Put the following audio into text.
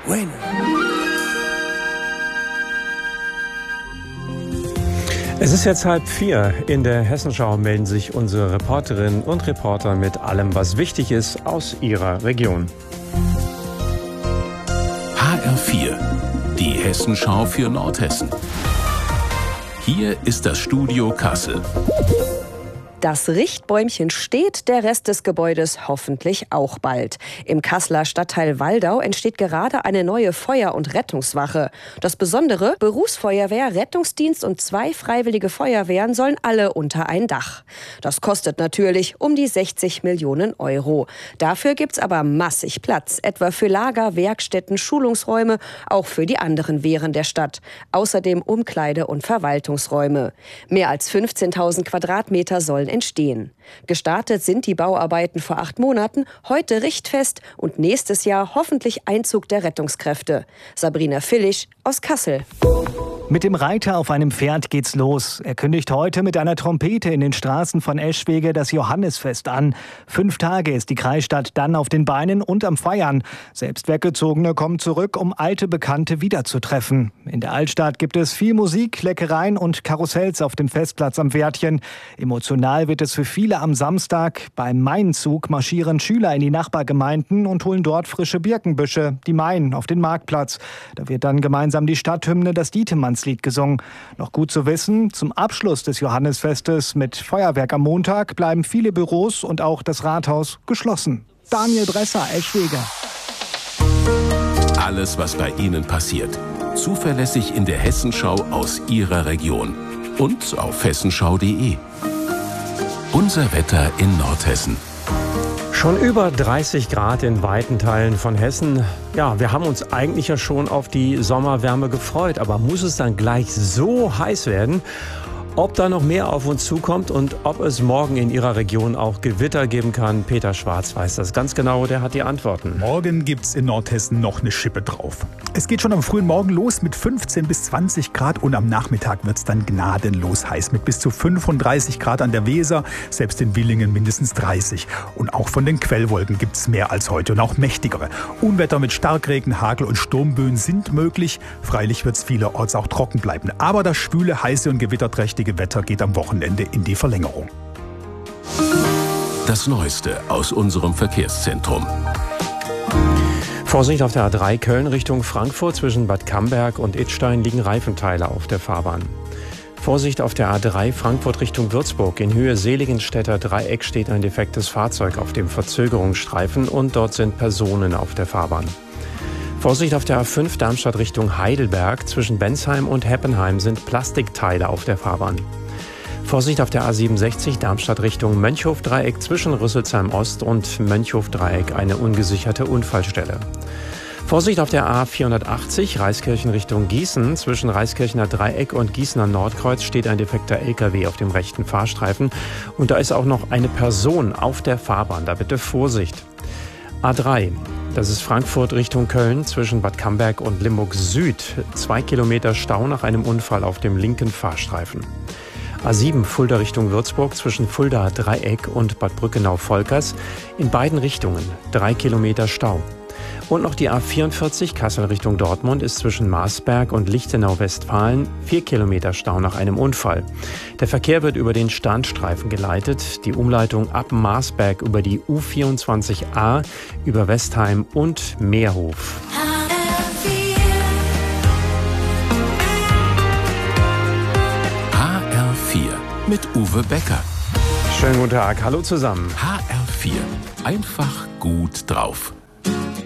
Bueno. Es ist jetzt 3:30. In der Hessenschau melden sich unsere Reporterinnen und Reporter mit allem, was wichtig ist aus ihrer Region. HR4, die Hessenschau für Nordhessen. Hier ist das Studio Kassel. Das Richtbäumchen steht, der Rest des Gebäudes hoffentlich auch bald. Im Kasseler Stadtteil Waldau entsteht gerade eine neue Feuer- und Rettungswache. Das Besondere: Berufsfeuerwehr, Rettungsdienst und 2 freiwillige Feuerwehren sollen alle unter ein Dach. Das kostet natürlich um die 60 Millionen Euro. Dafür gibt's aber massig Platz, etwa für Lager, Werkstätten, Schulungsräume, auch für die anderen Wehren der Stadt. Außerdem Umkleide- und Verwaltungsräume. Mehr als 15.000 Quadratmeter sollen entstehen. Gestartet sind die Bauarbeiten vor 8 Monaten, heute richtfest und nächstes Jahr hoffentlich Einzug der Rettungskräfte. Sabrina Villisch aus Kassel. Mit dem Reiter auf einem Pferd geht's los. Er kündigt heute mit einer Trompete in den Straßen von Eschwege das Johannisfest an. 5 Tage ist die Kreisstadt dann auf den Beinen und am Feiern. Selbst Weggezogene kommen zurück, um alte Bekannte wiederzutreffen. In der Altstadt gibt es viel Musik, Leckereien und Karussells auf dem Festplatz am Wärtchen. Emotional wird es für viele am Samstag. Beim Mainzug marschieren Schüler in die Nachbargemeinden und holen dort frische Birkenbüsche, die Main, auf den Marktplatz. Da wird dann gemeinsam die Stadthymne, das Dietemannslied, gesungen. Noch gut zu wissen, zum Abschluss des Johannisfestes mit Feuerwerk am Montag bleiben viele Büros und auch das Rathaus geschlossen. Daniel Bresser, Eschwege. Alles, was bei Ihnen passiert. Zuverlässig in der Hessenschau aus Ihrer Region. Und auf hessenschau.de. Unser Wetter in Nordhessen. Schon über 30 Grad in weiten Teilen von Hessen. Ja, wir haben uns eigentlich ja schon auf die Sommerwärme gefreut, aber muss es dann gleich so heiß werden? Ob da noch mehr auf uns zukommt und ob es morgen in Ihrer Region auch Gewitter geben kann, Peter Schwarz weiß das ganz genau, der hat die Antworten. Morgen gibt's in Nordhessen noch eine Schippe drauf. Es geht schon am frühen Morgen los mit 15 bis 20 Grad und am Nachmittag wird's dann gnadenlos heiß mit bis zu 35 Grad an der Weser, selbst in Willingen mindestens 30. Und auch von den Quellwolken gibt's mehr als heute und auch mächtigere. Unwetter mit Starkregen, Hagel und Sturmböen sind möglich. Freilich wird's vielerorts auch trocken bleiben. Aber das schwüle, heiße und gewitterträchtige Wetter geht am Wochenende in die Verlängerung. Das Neueste aus unserem Verkehrszentrum. Vorsicht auf der A3 Köln Richtung Frankfurt. Zwischen Bad Camberg und Idstein liegen Reifenteile auf der Fahrbahn. Vorsicht auf der A3 Frankfurt Richtung Würzburg. In Höhe Seligenstädter Dreieck steht ein defektes Fahrzeug auf dem Verzögerungsstreifen und dort sind Personen auf der Fahrbahn. Vorsicht auf der A5 Darmstadt Richtung Heidelberg. Zwischen Bensheim und Heppenheim sind Plastikteile auf der Fahrbahn. Vorsicht auf der A67 Darmstadt Richtung Mönchhof-Dreieck. Zwischen Rüsselsheim Ost und Mönchhof-Dreieck eine ungesicherte Unfallstelle. Vorsicht auf der A480 Reiskirchen Richtung Gießen. Zwischen Reiskirchener Dreieck und Gießener Nordkreuz steht ein defekter LKW auf dem rechten Fahrstreifen. Und da ist auch noch eine Person auf der Fahrbahn. Da bitte Vorsicht. A3. Das ist Frankfurt Richtung Köln zwischen Bad Camberg und Limburg Süd. 2 Kilometer Stau nach einem Unfall auf dem linken Fahrstreifen. A7 Fulda Richtung Würzburg zwischen Fulda Dreieck und Bad Brückenau-Volkers. In beiden Richtungen 3 Kilometer Stau. Und noch die A44 Kassel Richtung Dortmund ist zwischen Marsberg und Lichtenau-Westfalen 4 Kilometer Stau nach einem Unfall. Der Verkehr wird über den Standstreifen geleitet. Die Umleitung ab Marsberg über die U24a, über Westheim und Meerhof. HR4 mit Uwe Becker. Schönen guten Tag, hallo zusammen. HR4, einfach gut drauf.